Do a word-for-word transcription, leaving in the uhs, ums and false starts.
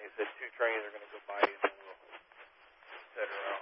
He said two trains are going to go by you, and then we'll set her out.